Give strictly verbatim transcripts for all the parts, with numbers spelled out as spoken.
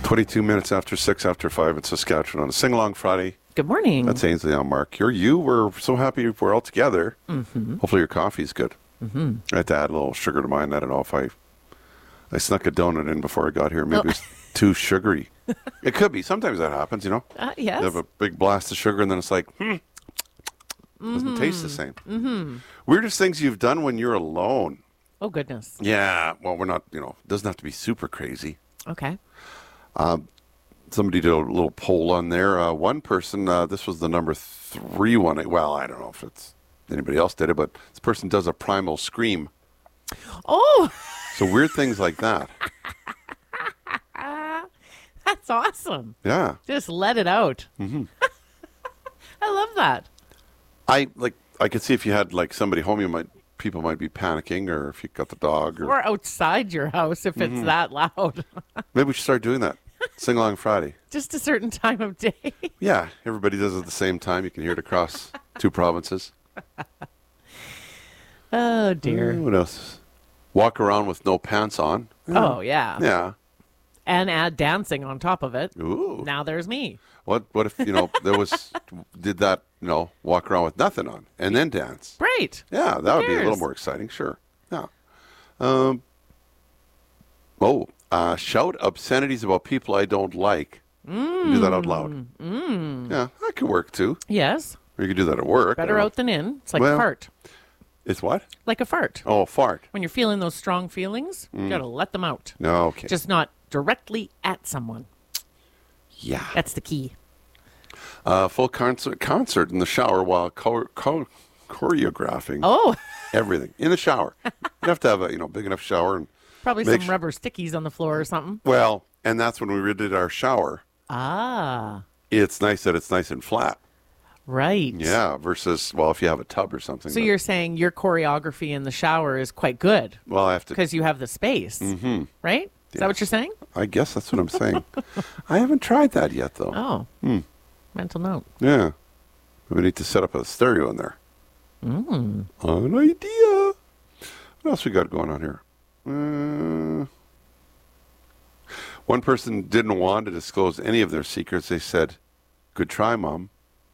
twenty-two minutes after six after five in Saskatchewan on a Sing-Along Friday. Good morning. That's Ainsley. I'm Mark. You're you. We're so happy we're all together. Mm-hmm. Hopefully your coffee's good. Mm-hmm. I had to add a little sugar to mine. I don't know if I I snuck a donut in before I got here. Maybe Oh. it's too sugary. It could be. Sometimes that happens, you know. Uh, yes. You have a big blast of sugar and then it's like, hmm, doesn't Mm-hmm. taste the same. Mm-hmm. Weirdest things you've done when you're alone. Oh, goodness. Yeah. Well, we're not, you know, it doesn't have to be super crazy. Okay. Somebody did a little poll on there. Uh, one person, uh, this was the number three one. Well, I don't know if it's anybody else did it, but this person does a primal scream. Oh, So weird things like that. that's awesome. Yeah. Just let it out. Mm-hmm. I love that. I like. I could see if you had like somebody home, you might people might be panicking, or if you got the dog, or, Or outside your house if Mm-hmm. it's that loud. maybe we should start doing that. Sing along Friday. Just a certain time of day. Yeah, everybody does it at the same time. You can hear it across two provinces. Oh, dear. Uh, what else? Walk around with no pants on. Oh, yeah. Yeah. And add dancing on top of it. Ooh. Now there's me. What? What if you know there was did that? You know, walk around with nothing on and then dance. Right. Yeah, that would be a little cares? more exciting. Sure. Yeah. Um. Oh, uh, shout obscenities about people I don't like. Mm. Do that out loud. Mm. Yeah, that could work too. Yes. Or you could do that at work. I Better don't know. out than in. It's like Well- a fart. It's what? Like a fart. Oh, a fart. When you're feeling those strong feelings, Mm. you got to let them out. No, okay. Just not directly at someone. yeah. That's the key. Uh, full concert concert in the shower while cho- cho- choreographing Oh, everything in the shower. You have to have a you know big enough shower and probably Make some su- rubber stickies on the floor or something. well, and that's when we redid our shower. Ah, It's nice that it's nice and flat. right. Yeah, versus well, if you have a tub or something. So but- you're saying your choreography in the shower is quite good well, I have to. because you have the space, mm-hmm. right? Is that what Yes. you're saying? I guess that's what I'm saying. I haven't tried that yet, though. Oh, Hmm. mental note. Yeah, we need to set up a stereo in there. Mm. An idea. What else we got going on here? Uh, one person didn't want to disclose any of their secrets. They said, "Good try, Mom."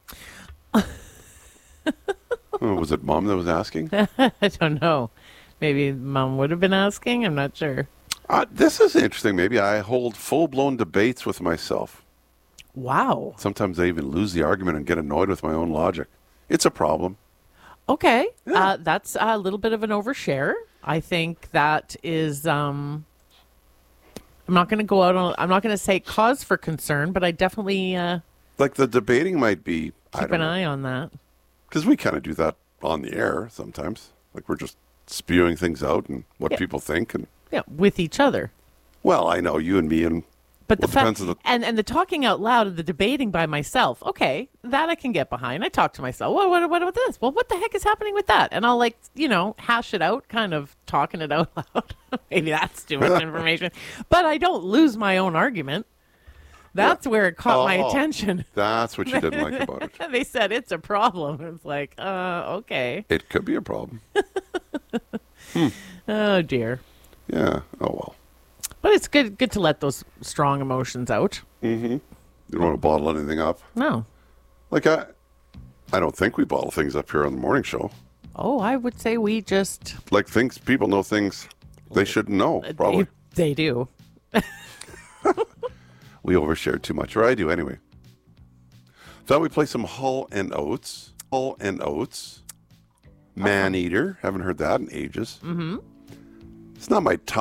Oh, was it Mom that was asking? I don't know. Maybe Mom would have been asking. I'm not sure. Uh, this is interesting. Maybe I hold full-blown debates with myself. Wow. Sometimes I even lose the argument and get annoyed with my own logic. It's a problem. Okay. Yeah. Uh, that's a little bit of an overshare. I think that is. Um, I'm not going to go out on. I'm not going to say cause for concern, but I definitely uh, Like the debating might be, I keep don't an know, eye on that. because we kind of do that on the air sometimes. Like we're just spewing things out and what Yeah. people think. And Yeah, with each other. well, I know you and me and But well, the it fact depends on the and and the talking out loud and the debating by myself. Okay, that I can get behind. I talk to myself. Well, what, what about this? Well, what the heck is happening with that? And I'll like you know hash it out, kind of talking it out loud. Maybe that's too much information, but I don't lose my own argument. That's where it caught my Oh. attention. That's what you didn't like about it. They said it's a problem. It's like, uh, okay. It could be a problem. Oh dear. Yeah. Oh well. But it's good good to let those strong emotions out. You don't want to bottle anything up. No. Like I, I don't think we bottle things up here on the morning show. Oh, I would say we just Like things, people know things they shouldn't know. Probably they, they do. we overshared too much, or I do anyway. Thought we'd play some Hull and Oates. Hull and Oates. Man Eater. Haven't heard that in ages. Mm-hmm. It's not my top.